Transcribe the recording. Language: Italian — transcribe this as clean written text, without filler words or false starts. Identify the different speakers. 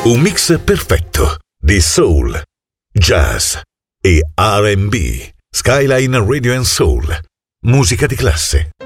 Speaker 1: Un mix perfetto di soul, jazz e R&B. Skyline Radio and Soul. Musica di classe.